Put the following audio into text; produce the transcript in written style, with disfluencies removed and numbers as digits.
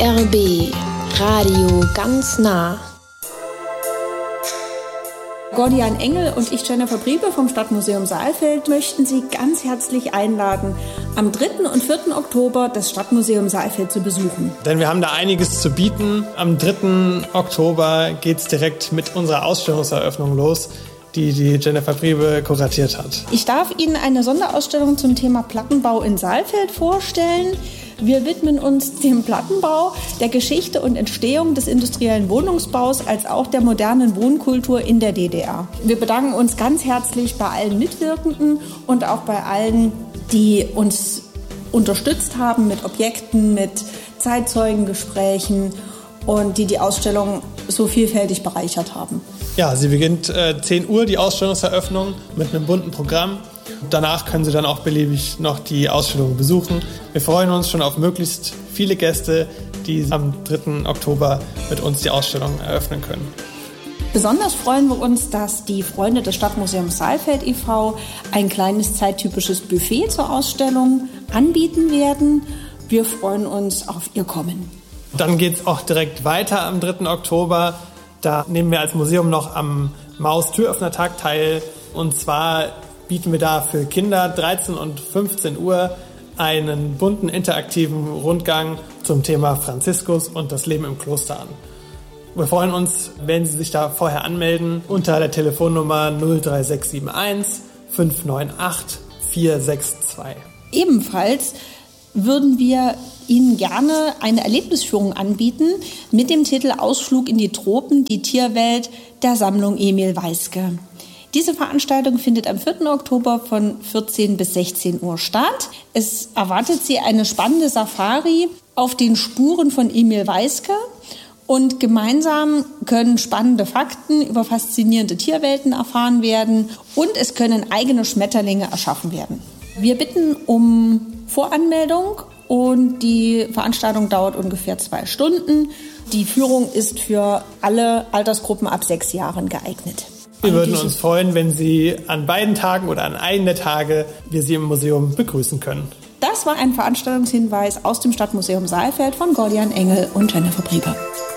RB Radio ganz nah. Gordian Engel und ich, Jennifer Briebe vom Stadtmuseum Saalfeld, möchten Sie ganz herzlich einladen, am 3. und 4. Oktober das Stadtmuseum Saalfeld zu besuchen. Denn wir haben da einiges zu bieten. Am 3. Oktober geht es direkt mit unserer Ausstellungseröffnung los, die Jennifer Briebe kuratiert hat. Ich darf Ihnen eine Sonderausstellung zum Thema Plattenbau in Saalfeld vorstellen. Wir widmen uns dem Plattenbau, der Geschichte und Entstehung des industriellen Wohnungsbaus als auch der modernen Wohnkultur in der DDR. Wir bedanken uns ganz herzlich bei allen Mitwirkenden und auch bei allen, die uns unterstützt haben mit Objekten, mit Zeitzeugengesprächen und die Ausstellung so vielfältig bereichert haben. Ja, sie beginnt 10 Uhr, die Ausstellungseröffnung, mit einem bunten Programm. Danach können Sie dann auch beliebig noch die Ausstellung besuchen. Wir freuen uns schon auf möglichst viele Gäste, die am 3. Oktober mit uns die Ausstellung eröffnen können. Besonders freuen wir uns, dass die Freunde des Stadtmuseums Saalfeld e.V. ein kleines zeittypisches Buffet zur Ausstellung anbieten werden. Wir freuen uns auf Ihr Kommen. Dann geht es auch direkt weiter am 3. Oktober. Da nehmen wir als Museum noch am Maus-Türöffnertag teil. Und zwar bieten wir da für Kinder 13 und 15 Uhr einen bunten, interaktiven Rundgang zum Thema Franziskus und das Leben im Kloster an. Wir freuen uns, wenn Sie sich da vorher anmelden, unter der Telefonnummer 03671 598 462. Ebenfalls würden wir Ihnen gerne eine Erlebnisführung anbieten mit dem Titel Ausflug in die Tropen, die Tierwelt der Sammlung Emil Weiske. Diese Veranstaltung findet am 4. Oktober von 14 bis 16 Uhr statt. Es erwartet Sie eine spannende Safari auf den Spuren von Emil Weiske und gemeinsam können spannende Fakten über faszinierende Tierwelten erfahren werden und es können eigene Schmetterlinge erschaffen werden. Wir bitten um Voranmeldung und die Veranstaltung dauert ungefähr 2 Stunden. Die Führung ist für alle Altersgruppen ab 6 Jahren geeignet. Wir würden uns freuen, wenn Sie an beiden Tagen oder an einem der Tage wir Sie im Museum begrüßen können. Das war ein Veranstaltungshinweis aus dem Stadtmuseum Saalfeld von Gordian Engel und Jennifer Briebe.